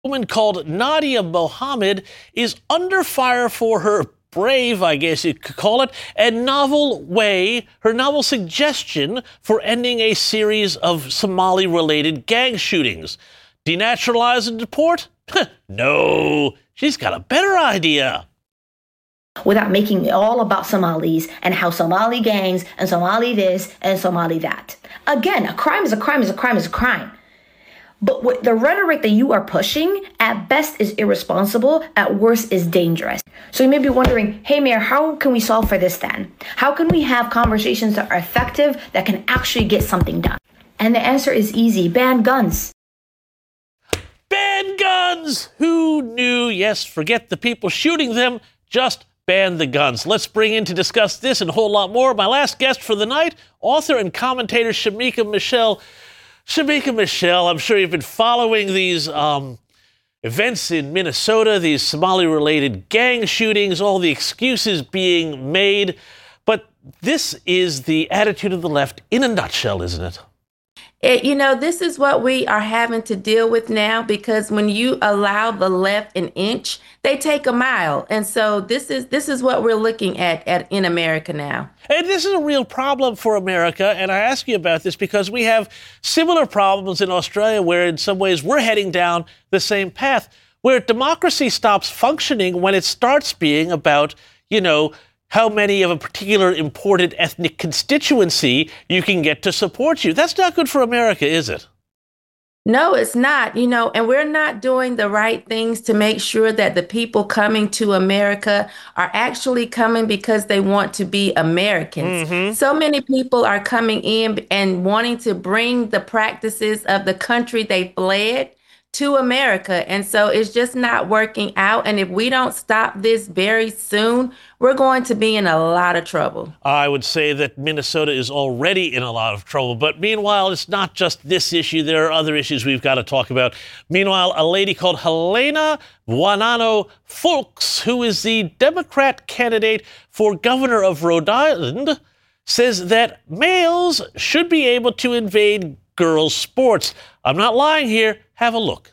Woman called Nadia Mohammed is under fire for her brave, I guess you could call it, and her novel suggestion for ending a series of Somali-related gang shootings. Denaturalize and deport? No, she's got a better idea. Without making it all about Somalis and how Somali gangs and Somali this and Somali that. Again, a crime is a crime is a crime is a crime. But with the rhetoric that you are pushing, at best is irresponsible, at worst is dangerous. So you may be wondering, hey, Mayor, how can we solve for this then? How can we have conversations that are effective, that can actually get something done? And the answer is easy: ban guns. Ban guns! Who knew? Yes, forget the people shooting them, just ban the guns. Let's bring in to discuss this and a whole lot more my last guest for the night, author and commentator Shamika Michelle. Shamika Michelle, I'm sure you've been following these events in Minnesota, these Somali-related gang shootings, all the excuses being made. But this is the attitude of the left in a nutshell, isn't it? This is what we are having to deal with now, because when you allow the left an inch, they take a mile. And so this is what we're looking at in America now. And this is a real problem for America. And I ask you about this because we have similar problems in Australia, where in some ways we're heading down the same path, where democracy stops functioning when it starts being about, how many of a particular important ethnic constituency you can get to support you. That's not good for America, is it? No, it's not, and we're not doing the right things to make sure that the people coming to America are actually coming because they want to be Americans. Mm-hmm. So many people are coming in and wanting to bring the practices of the country they fled to America. And so it's just not working out. And if we don't stop this very soon, we're going to be in a lot of trouble. I would say that Minnesota is already in a lot of trouble. But meanwhile, it's not just this issue. There are other issues we've got to talk about. Meanwhile, a lady called Helena Buonanno Fuchs, who is the Democrat candidate for governor of Rhode Island, says that males should be able to invade girls' sports. I'm not lying here. Have a look.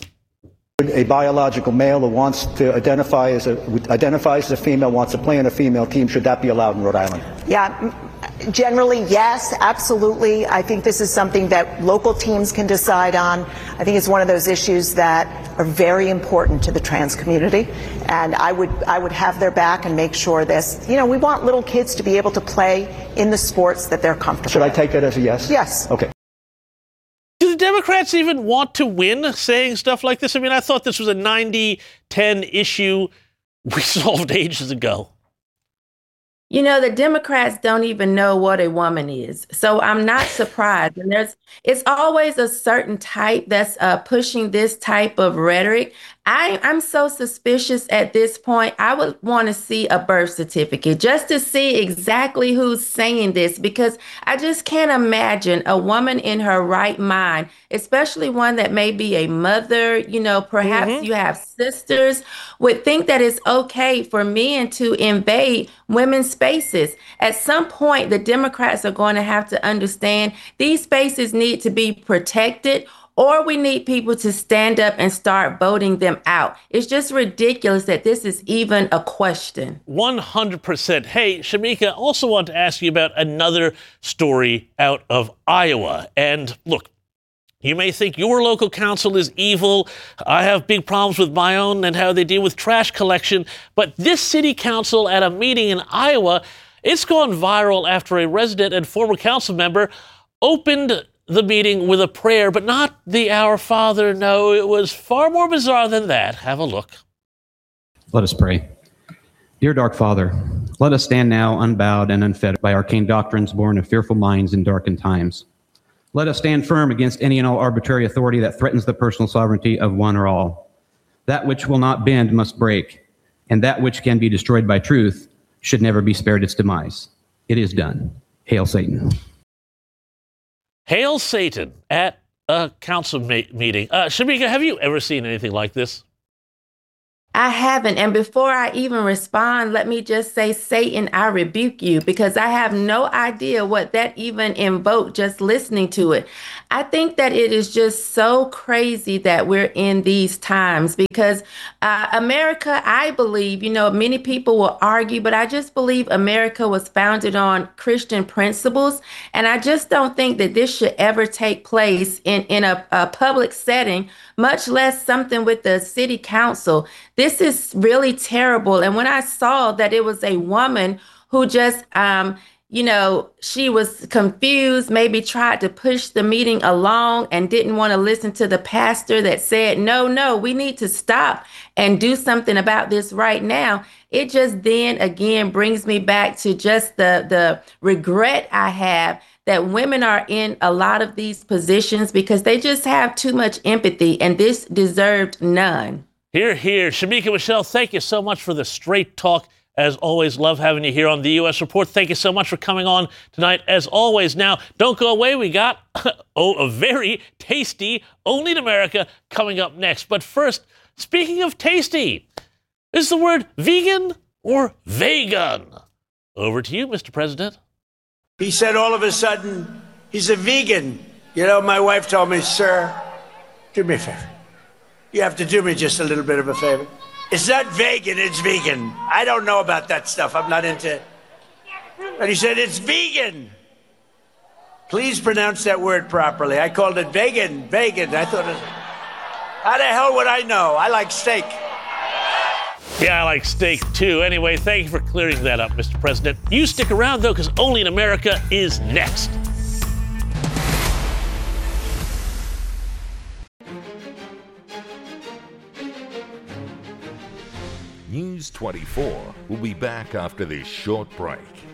A biological male who wants to identifies as a female, wants to play on a female team, should that be allowed in Rhode Island? Yeah, generally, yes, absolutely. I think this is something that local teams can decide on. I think it's one of those issues that are very important to the trans community, and I would have their back and make sure this. We want little kids to be able to play in the sports that they're comfortable. Should I take that as a yes? Yes. Okay. Do the Democrats even want to win saying stuff like this? I mean, I thought this was a 90-10 issue we solved ages ago. The Democrats don't even know what a woman is. So I'm not surprised. And it's always a certain type that's pushing this type of rhetoric. I'm so suspicious at this point. I would want to see a birth certificate just to see exactly who's saying this, because I just can't imagine a woman in her right mind, especially one that may be a mother, perhaps you have sisters, would think that it's okay for men to invade women's spaces. At some point, the Democrats are going to have to understand these spaces need to be protected, or we need people to stand up and start voting them out. It's just ridiculous that this is even a question. 100%. Hey, Shamika, also want to ask you about another story out of Iowa. And look, you may think your local council is evil. I have big problems with my own and how they deal with trash collection. But this city council at a meeting in Iowa, it's gone viral after a resident and former council member opened the meeting with a prayer, but not the Our Father. No, it was far more bizarre than that. Have a look. Let us pray. Dear Dark Father, let us stand now unbowed and unfettered by arcane doctrines born of fearful minds in darkened times. Let us stand firm against any and all arbitrary authority that threatens the personal sovereignty of one or all. That which will not bend must break, and that which can be destroyed by truth should never be spared its demise. It is done. Hail Satan. Hail Satan at a council meeting. Shamika, have you ever seen anything like this? I haven't. And before I even respond, let me just say, Satan, I rebuke you, because I have no idea what that even invoked just listening to it. I think that it is just so crazy that we're in these times, because America, I believe, many people will argue, but I just believe America was founded on Christian principles. And I just don't think that this should ever take place in a public setting, much less something with the city council. This is really terrible. And when I saw that it was a woman who just, she was confused, maybe tried to push the meeting along and didn't want to listen to the pastor that said, no, we need to stop and do something about this right now. It just then again brings me back to just the regret I have that women are in a lot of these positions because they just have too much empathy, and this deserved none. Hear, hear. Shamika Michelle, thank you so much for the straight talk. As always, love having you here on the U.S. Report. Thank you so much for coming on tonight, as always. Now, don't go away. We got a very tasty Only in America coming up next. But first, speaking of tasty, is the word vegan or vegan? Over to you, Mr. President. He said all of a sudden, he's a vegan. My wife told me, sir, do me a favor. You have to do me just a little bit of a favor. It's not vegan, it's vegan. I don't know about that stuff. I'm not into it. But he said, it's vegan. Please pronounce that word properly. I called it vegan. I thought, how the hell would I know? I like steak. Yeah, I like steak too. Anyway, thank you for clearing that up, Mr. President. You stick around, though, because Only in America is next. News 24 will be back after this short break.